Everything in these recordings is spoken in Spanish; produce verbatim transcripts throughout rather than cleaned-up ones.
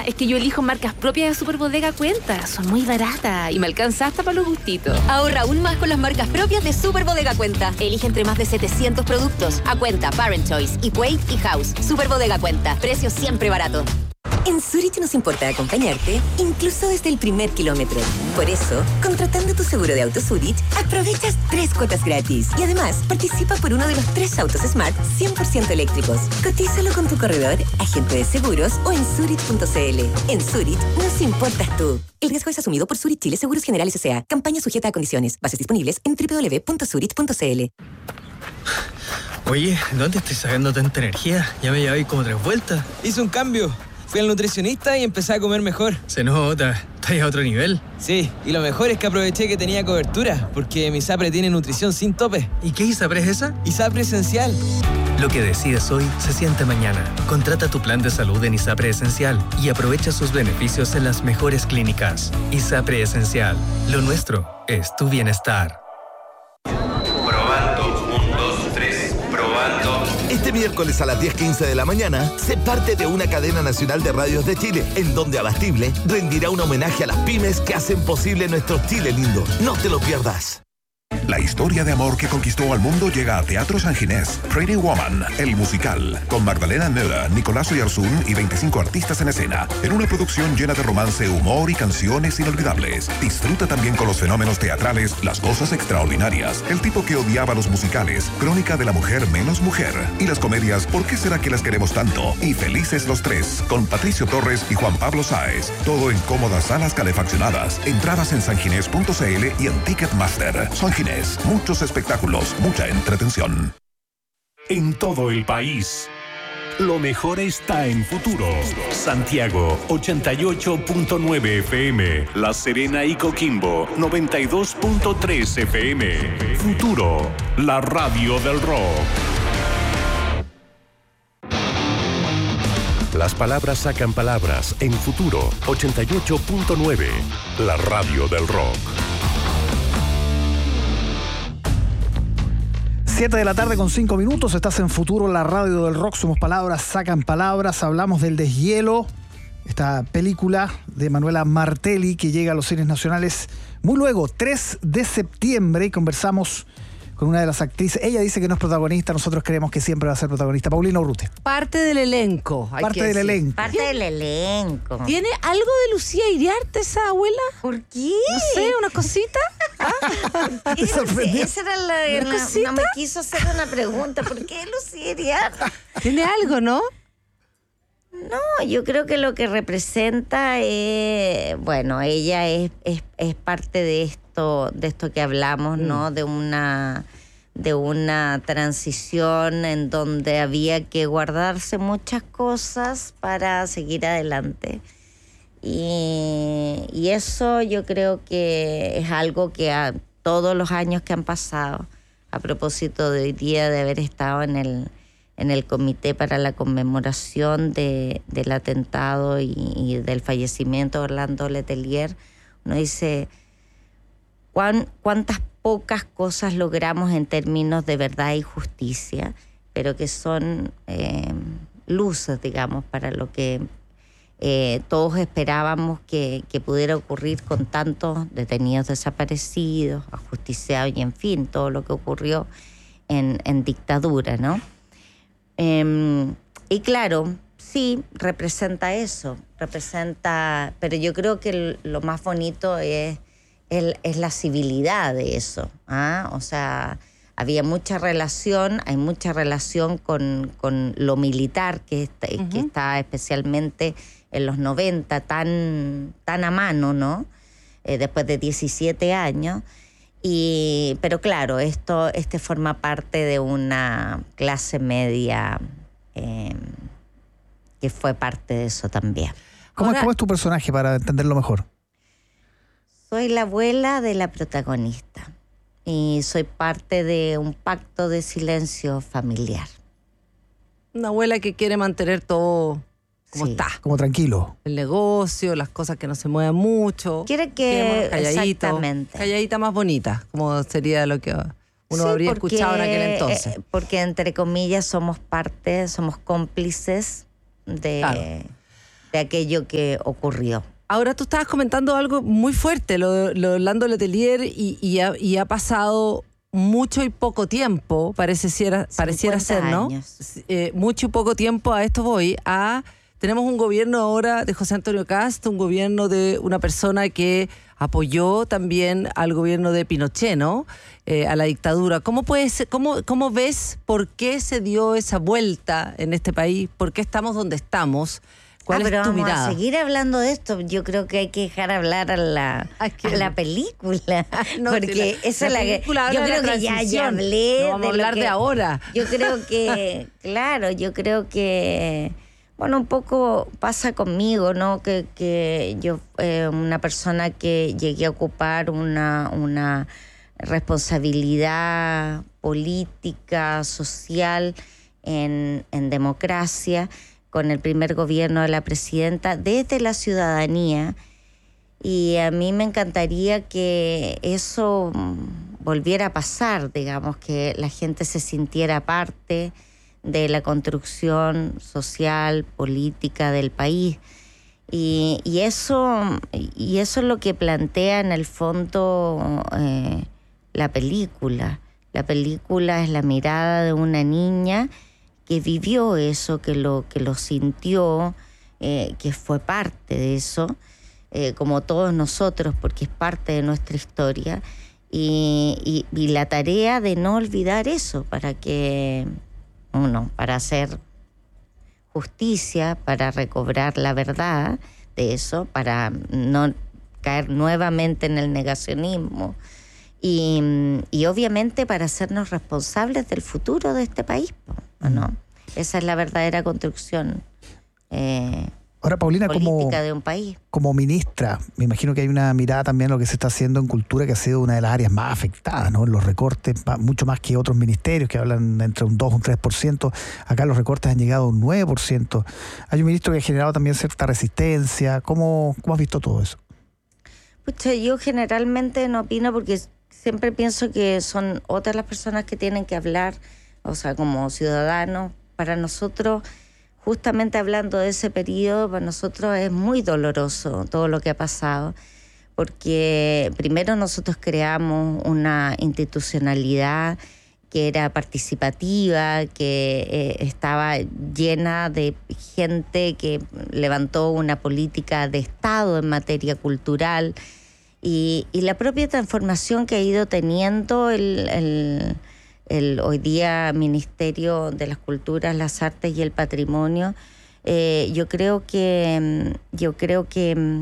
es que yo elijo marcas propias de Superbodega Cuenta. Son muy baratas y me alcanza hasta para los gustitos. Ahorra aún más con las marcas propias de Superbodega Cuenta. Elige entre más de setecientos productos. A Cuenta, Parent Choice, Equate y House. Superbodega Cuenta. Precios siempre baratos. En Zurich nos importa acompañarte, incluso desde el primer kilómetro. Por eso, contratando tu seguro de auto Zurich, aprovechas tres cuotas gratis. Y además, participa por uno de los tres autos Smart cien por ciento eléctricos. Cotízalo con tu corredor, agente de seguros o en zurich punto c l. En Zurich nos importas tú. El riesgo es asumido por Zurich Chile Seguros Generales S A. Campaña sujeta a condiciones. Bases disponibles en doble u doble u doble u punto zurich punto c l. Oye, ¿dónde estoy sacando tanta energía? Ya me lleváis como tres vueltas. Hice un cambio. Fui al nutricionista y empecé a comer mejor. Se nota, estás a otro nivel. Sí, y lo mejor es que aproveché que tenía cobertura, porque mi ISAPRE tiene nutrición sin tope. ¿Y qué ISAPRE es esa? ISAPRE Esencial. Lo que decides hoy se siente mañana. Contrata tu plan de salud en ISAPRE Esencial y aprovecha sus beneficios en las mejores clínicas. ISAPRE Esencial. Lo nuestro es tu bienestar. Este miércoles a las diez quince de la mañana, sé parte de una cadena nacional de radios de Chile, en donde Abastible rendirá un homenaje a las pymes que hacen posible nuestro Chile lindo. No te lo pierdas. La historia de amor que conquistó al mundo llega a Teatro San Ginés. Pretty Woman, el musical, con Magdalena Nöda, Nicolás Oyarzún y veinticinco artistas en escena, en una producción llena de romance, humor y canciones inolvidables. Disfruta también con los fenómenos teatrales, las cosas extraordinarias, el tipo que odiaba los musicales, Crónica de la mujer menos mujer, y las comedias ¿Por qué será que las queremos tanto? Y Felices los tres, con Patricio Torres y Juan Pablo Sáez. Todo en cómodas salas calefaccionadas. Entradas en sanginés punto c l y en Ticketmaster. San Ginés, muchos espectáculos, mucha entretención. En todo el país, lo mejor está en Futuro. Santiago, ochenta y ocho punto nueve F M. La Serena y Coquimbo, noventa y dos punto tres F M. Futuro, la radio del rock. Las palabras sacan palabras en Futuro, ochenta y ocho punto nueve. La radio del rock. siete de la tarde con cinco minutos, estás en Futuro, la radio del rock, somos palabras, sacan palabras, hablamos del Deshielo, esta película de Manuela Martelli que llega a los cines nacionales muy luego, tres de septiembre, y conversamos con una de las actrices. Ella dice que no es protagonista, nosotros creemos que siempre va a ser protagonista. Paulina Urrutia. Parte del elenco. Hay Parte que del decir. elenco. Parte del elenco. ¿Tiene algo de Lucía Iriarte esa abuela? ¿Por qué? No sé, una cosita. ¿Ah? ¿Te sorprendió? Esa era la, ¿Una la- cosita? no me quiso hacer una pregunta. ¿Por qué Lucía Iriarte? Tiene algo, ¿no? No, yo creo que lo que representa es, bueno, ella es, es, es parte de esto, de esto que hablamos, ¿no? De una, de una transición en donde había que guardarse muchas cosas para seguir adelante. Y, y eso yo creo que es algo que a todos los años que han pasado, a propósito de hoy día de haber estado en el en el comité para la conmemoración de, del atentado y, y del fallecimiento de Orlando Letelier, uno dice, ¿cuán, cuántas pocas cosas logramos en términos de verdad y justicia, pero que son eh, luces, digamos, para lo que eh, todos esperábamos que, que pudiera ocurrir con tantos detenidos desaparecidos, ajusticiados y, en fin, todo lo que ocurrió en, en dictadura, ¿no? Eh, y claro, sí, representa eso, representa, pero yo creo que el, lo más bonito es, el, es la civilidad de eso, ¿ah? O sea, había mucha relación, hay mucha relación con, con lo militar que está, uh-huh. que está especialmente en los noventa tan, tan a mano, ¿no? Eh, después de diecisiete años. Y, pero claro, esto este forma parte de una clase media eh, que fue parte de eso también. ¿Cómo, Ahora, ¿Cómo es tu personaje para entenderlo mejor? Soy la abuela de la protagonista y soy parte de un pacto de silencio familiar. Una abuela que quiere mantener todo como Sí. está. Como tranquilo. El negocio, las cosas que no se muevan mucho. Quiere que... Calladito, Exactamente. calladita más bonita, como sería lo que uno Sí, habría porque, escuchado en aquel entonces. eh, porque entre comillas somos parte, somos cómplices de, Claro. de aquello que ocurrió. Ahora tú estabas comentando algo muy fuerte, lo, lo de Orlando Letelier, y, y, ha, y ha pasado mucho y poco tiempo, pareciera, pareciera ser, ¿no? Eh, mucho y poco tiempo, a esto voy, a... Tenemos un gobierno ahora de José Antonio Kast, un gobierno de una persona que apoyó también al gobierno de Pinochet, ¿no? Eh, a la dictadura. ¿Cómo, puede ser, cómo, ¿Cómo ves por qué se dio esa vuelta en este país? ¿Por qué estamos donde estamos? ¿Cuál ah, pero es tu vamos mirada? a seguir hablando de esto. Yo creo que hay que dejar hablar a la, a la película. No, porque la, esa la es la que... Yo creo que ya, ya hablé. No vamos de a hablar que, de ahora. Yo creo que, claro, yo creo que... Bueno, un poco pasa conmigo, ¿no? Que, que yo, eh, una persona que llegué a ocupar una, una responsabilidad política, social, en, en democracia, con el primer gobierno de la presidenta, desde la ciudadanía. Y a mí me encantaría que eso volviera a pasar, digamos, que la gente se sintiera parte de la construcción social, política del país. Y, y, eso, y eso es lo que plantea en el fondo eh, la película. La película es la mirada de una niña que vivió eso, que lo, que lo sintió, eh, que fue parte de eso, eh, como todos nosotros, porque es parte de nuestra historia. Y, y, y la tarea de no olvidar eso, para que... Uno, para hacer justicia, para recobrar la verdad de eso, para no caer nuevamente en el negacionismo y, y obviamente para hacernos responsables del futuro de este país, ¿no? Esa es la verdadera construcción eh, Ahora, Paulina, política como, de un país. Como ministra, me imagino que hay una mirada también a lo que se está haciendo en cultura, que ha sido una de las áreas más afectadas, ¿no? En los recortes, mucho más que otros ministerios que hablan entre un dos y un tres por ciento. Acá los recortes han llegado a un nueve por ciento. Hay un ministro que ha generado también cierta resistencia. ¿Cómo, cómo has visto todo eso? Pucha, yo generalmente no opino porque siempre pienso que son otras las personas que tienen que hablar, o sea, como ciudadanos. Para nosotros... Justamente hablando de ese periodo, para nosotros es muy doloroso todo lo que ha pasado, porque primero nosotros creamos una institucionalidad que era participativa, que eh, estaba llena de gente que levantó una política de Estado en materia cultural y, y la propia transformación que ha ido teniendo el... el el hoy día Ministerio de las Culturas, las Artes y el Patrimonio, eh, yo creo que yo creo que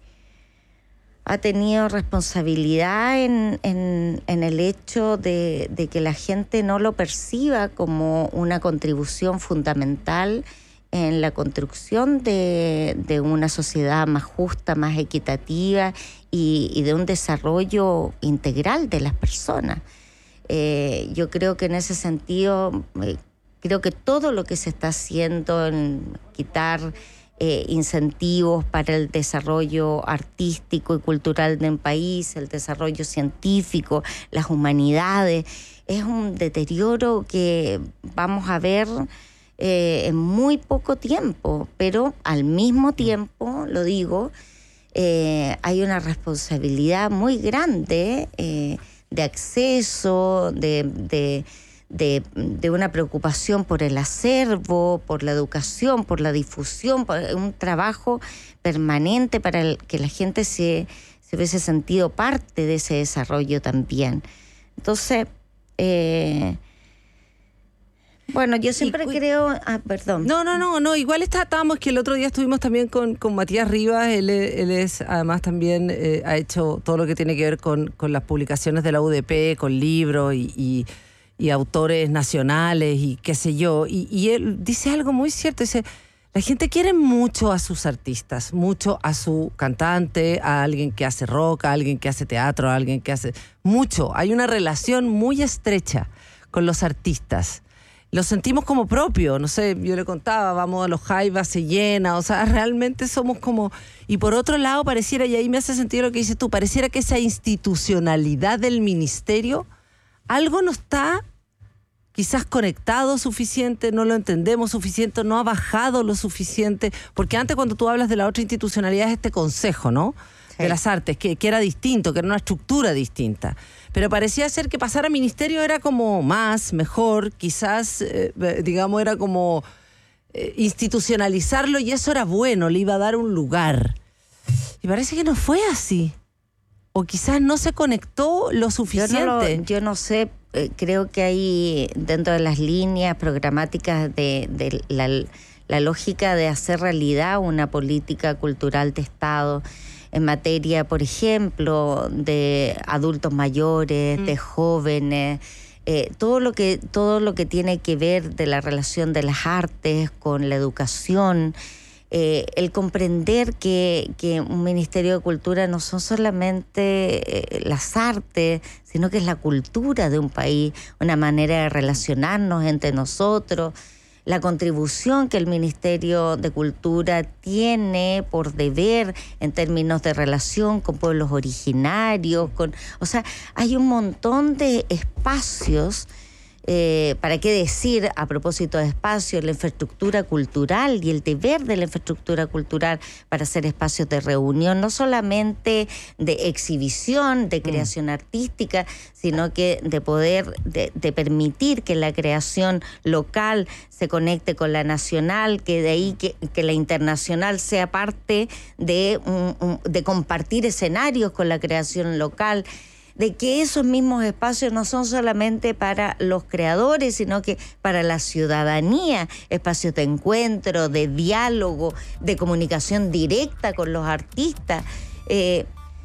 ha tenido responsabilidad en, en, en el hecho de, de que la gente no lo perciba como una contribución fundamental en la construcción de, de una sociedad más justa, más equitativa y, y de un desarrollo integral de las personas. Eh, yo creo que en ese sentido, eh, creo que todo lo que se está haciendo en quitar eh, incentivos para el desarrollo artístico y cultural de un país, el desarrollo científico, las humanidades, es un deterioro que vamos a ver eh, en muy poco tiempo, pero al mismo tiempo, lo digo, eh, hay una responsabilidad muy grande eh, de acceso, de, de, de, de una preocupación por el acervo, por la educación, por la difusión, por un trabajo permanente para el, que la gente se, se hubiese sentido parte de ese desarrollo también. Entonces, eh, bueno, yo siempre y, creo... Ah, perdón. No, no, no, no. Igual está, estábamos que el otro día estuvimos también con, con Matías Rivas. Él, él es, además, también eh, ha hecho todo lo que tiene que ver con, con las publicaciones de la U D P, con libros y, y, y autores nacionales y qué sé yo. Y, y él dice algo muy cierto. Dice, la gente quiere mucho a sus artistas, mucho a su cantante, a alguien que hace rock, a alguien que hace teatro, a alguien que hace... Mucho. Hay una relación muy estrecha con los artistas. Lo sentimos como propio, no sé, yo le contaba, vamos a los Jaivas, se llena, o sea, realmente somos como... Y por otro lado, pareciera, y ahí me hace sentido lo que dices tú, pareciera que esa institucionalidad del ministerio, algo no está quizás conectado suficiente, no lo entendemos suficiente, no ha bajado lo suficiente, porque antes cuando tú hablas de la otra institucionalidad es este consejo, ¿no? Sí. De las artes, que, que era distinto, que era una estructura distinta. Pero parecía ser que pasar a ministerio era como más, mejor, quizás, eh, digamos, era como eh, institucionalizarlo y eso era bueno, le iba a dar un lugar. Y parece que no fue así. O quizás no se conectó lo suficiente. Yo no, lo, yo no sé, eh, creo que hay dentro de las líneas programáticas de, de la, la lógica de hacer realidad una política cultural de Estado en materia, por ejemplo, de adultos mayores, mm. de jóvenes, eh, todo lo que, todo lo que tiene que ver de la relación de las artes con la educación. Eh, el comprender que, que un Ministerio de Cultura no son solamente eh, las artes, sino que es la cultura de un país, una manera de relacionarnos entre nosotros, la contribución que el Ministerio de Cultura tiene por deber en términos de relación con pueblos originarios, con, o sea, hay un montón de espacios. Eh, ¿Para qué decir, a propósito de espacios, la infraestructura cultural y el deber de la infraestructura cultural para hacer espacios de reunión, no solamente de exhibición, de creación mm. artística, sino que de poder, de, de permitir que la creación local se conecte con la nacional, que de ahí que, que la internacional sea parte de, un, un, de compartir escenarios con la creación local, de que esos mismos espacios no son solamente para los creadores, sino que para la ciudadanía, espacios de encuentro, de diálogo, de comunicación directa con los artistas. Eh,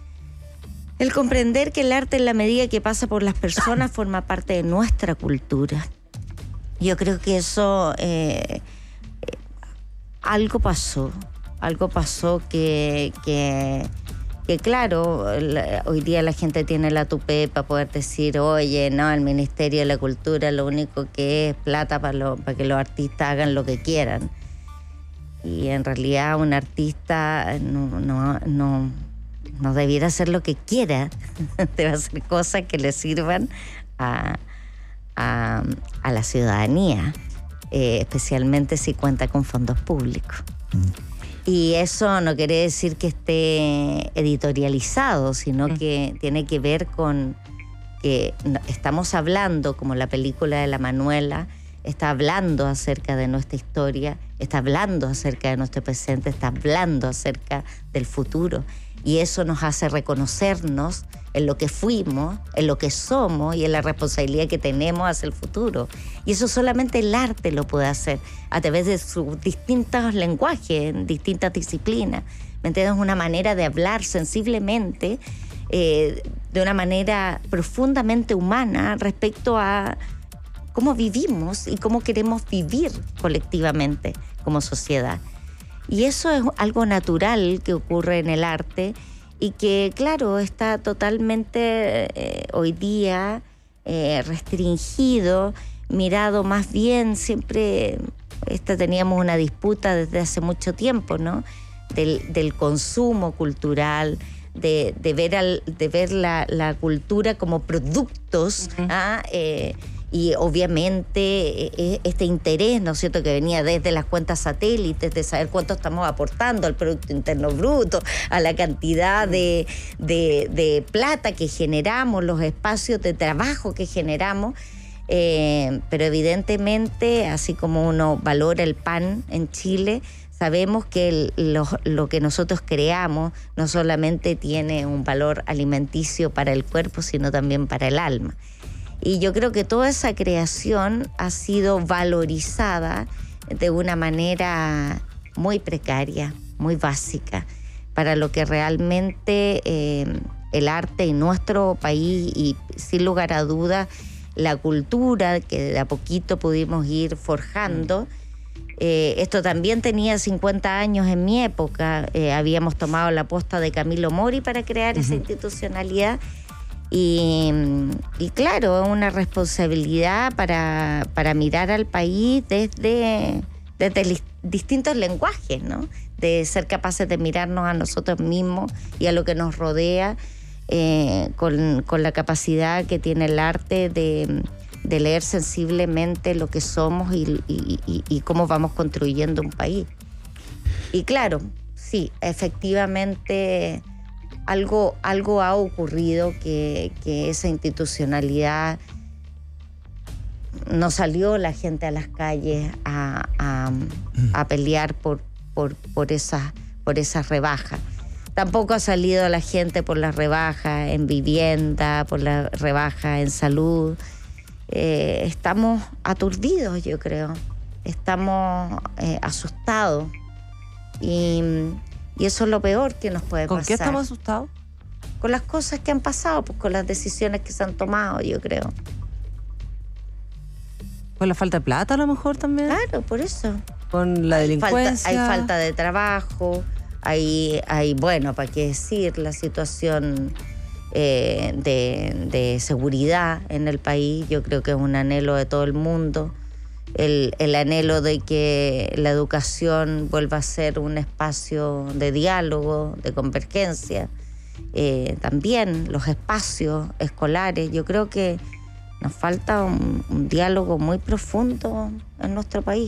el comprender que el arte, en la medida que pasa por las personas, forma parte de nuestra cultura. Yo creo que eso, eh, eh, algo pasó, algo pasó que... que que claro, la, hoy día la gente tiene la tupé para poder decir, oye, no, el Ministerio de la Cultura lo único que es plata para, lo, para que los artistas hagan lo que quieran. Y en realidad un artista no, no, no, no debiera hacer lo que quiera, debe hacer cosas que le sirvan a, a, a la ciudadanía, eh, especialmente si cuenta con fondos públicos. Mm. Y eso no quiere decir que esté editorializado, sino mm. que tiene que ver con que estamos hablando, como la película de La Manuela, está hablando acerca de nuestra historia, está hablando acerca de nuestro presente, está hablando acerca del futuro. Y eso nos hace reconocernos en lo que fuimos, en lo que somos y en la responsabilidad que tenemos hacia el futuro. Y eso solamente el arte lo puede hacer a través de sus distintos lenguajes, en distintas disciplinas. ¿Me entiendes? Una manera de hablar sensiblemente, eh, de una manera profundamente humana respecto a cómo vivimos y cómo queremos vivir colectivamente como sociedad. Y eso es algo natural que ocurre en el arte y que, claro, está totalmente eh, hoy día eh, restringido, mirado más bien, siempre esta teníamos una disputa desde hace mucho tiempo, ¿no? Del, del consumo cultural, de, de ver, al, de ver la, la cultura como productos, uh-huh. ¿ah? eh, Y obviamente este interés, ¿no es cierto?, que venía desde las cuentas satélites, de saber cuánto estamos aportando al Producto Interno Bruto, a la cantidad de, de, de plata que generamos, los espacios de trabajo que generamos. Eh, pero evidentemente, así como uno valora el pan en Chile, sabemos que el, lo, lo que nosotros creamos no solamente tiene un valor alimenticio para el cuerpo, sino también para el alma. Y yo creo que toda esa creación ha sido valorizada de una manera muy precaria, muy básica, para lo que realmente eh, el arte en nuestro país y, sin lugar a dudas, la cultura que de a poquito pudimos ir forjando. Eh, esto también tenía cincuenta años en mi época. Eh, habíamos tomado la posta de Camilo Mori para crear uh-huh. esa institucionalidad. Y, y claro, es una responsabilidad para, para mirar al país desde, desde li, distintos lenguajes, ¿no? De ser capaces de mirarnos a nosotros mismos y a lo que nos rodea, eh, con, con la capacidad que tiene el arte de, de leer sensiblemente lo que somos y, y, y, y cómo vamos construyendo un país. Y claro, sí, efectivamente algo, algo ha ocurrido que, que esa institucionalidad no salió la gente a las calles a, a, a pelear por, por, por, esas, por esas rebajas. Tampoco ha salido la gente por las rebajas en vivienda, por las rebajas en salud. Eh, estamos aturdidos, yo creo. Estamos eh, asustados. Y, y eso es lo peor que nos puede ¿Con pasar. ¿Con qué estamos asustados? Con las cosas que han pasado, pues con las decisiones que se han tomado, yo creo. ¿Con la falta de plata a lo mejor también? Claro, por eso. ¿Con la delincuencia? Hay falta, hay falta de trabajo, hay, hay bueno, para qué decir, la situación eh, de, de seguridad en el país. Yo creo que es un anhelo de todo el mundo. El, el anhelo de que la educación vuelva a ser un espacio de diálogo, de convergencia. Eh, también los espacios escolares. Yo creo que nos falta un, un diálogo muy profundo en nuestro país.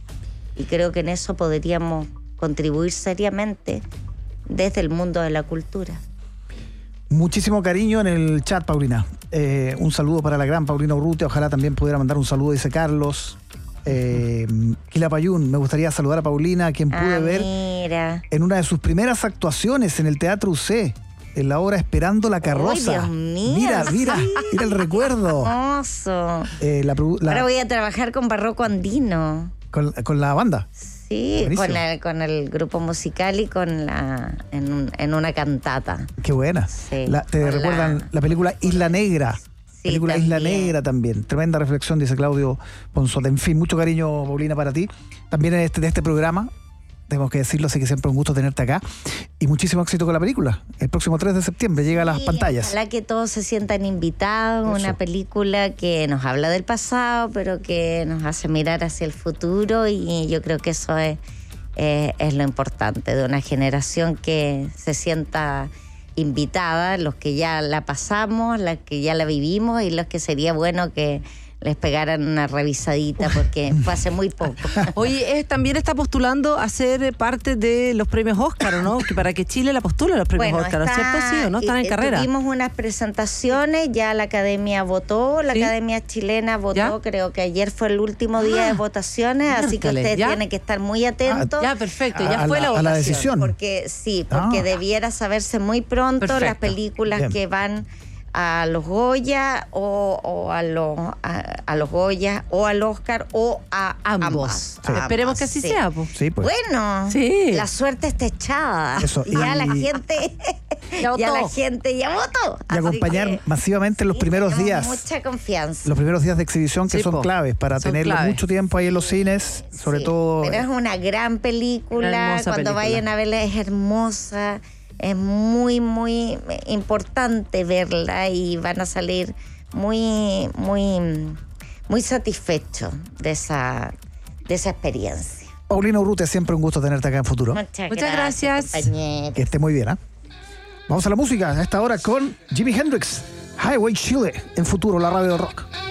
Y creo que en eso podríamos contribuir seriamente desde el mundo de la cultura. Muchísimo cariño en el chat, Paulina. Eh, un saludo para la gran Paulina Urrutia. Ojalá también pudiera mandar un saludo, dice Carlos. Eh, Quilapayún, me gustaría saludar a Paulina, a quien pude ah, ver mira. en una de sus primeras actuaciones en el Teatro U C, en la obra Esperando la Carroza. ¡Ay, Dios mío! Mira, mira, sí. mira el recuerdo. Hermoso. Eh, la, la, Ahora voy a trabajar con Barroco Andino. Con, con la banda. Sí, con el, con el grupo musical y con la en, un, en una cantata. Qué buena. Sí, la, ¿Te recuerdan la... la película Isla Negra? Sí, película también. Isla Negra también. Tremenda reflexión, dice Claudio Ponzola. En fin, mucho cariño, Paulina, para ti. También en este, de este programa, tenemos que decirlo, así que siempre un gusto tenerte acá. Y muchísimo éxito con la película. El próximo tres de septiembre llega a las sí, pantallas. Ojalá que todos se sientan invitados. Eso. Una película que nos habla del pasado, pero que nos hace mirar hacia el futuro. Y yo creo que eso es, eh, es lo importante de una generación que se sienta invitada, los que ya la pasamos, los que ya la vivimos y los que sería bueno que les pegaran una revisadita porque fue hace muy poco. Oye, es, también está postulando a ser parte de los premios Óscar, ¿no? Que para que Chile la postule a los premios Bueno, Óscar, está, ¿cierto? Sí, ¿o no? Están en eh, carrera. Tuvimos unas presentaciones, ya la Academia votó, la ¿Sí? Academia Chilena votó, ¿Ya? creo que ayer fue el último día Ah, de votaciones, así que miércoles, ustedes ¿ya? tienen que estar muy atentos. Ya, perfecto, ya A fue la- la a la votación. decisión. Porque sí, porque Ah. debiera saberse muy pronto Perfecto. las películas Bien. que van a los Goya o, o a los a, a los Goya o al Oscar o a Ambos. ambas. Sí. Esperemos que así sí. sea, pues. Sí, pues. Bueno, Sí. la suerte está echada. Eso, Y ya y- la gente Ya ya votó. la gente ya votó. Y Así acompañar que, masivamente en los sí, primeros tenemos días. Mucha confianza. Los primeros días de exhibición que Sí, son po. claves para Son tenerlo claves. mucho tiempo ahí en los cines, sobre Sí, todo. Pero es una gran película. Una hermosa Cuando película. vayan a verla es hermosa. Es muy, muy importante verla y van a salir muy, muy, muy satisfechos de esa, de esa experiencia. Paulina Urrutia, siempre un gusto tenerte acá en Futuro. Muchas, Muchas gracias. compañeros. Que esté muy bien, ¿ah? Vamos a la música a esta hora con Jimi Hendrix, Highway Chile, en Futuro, la radio del rock.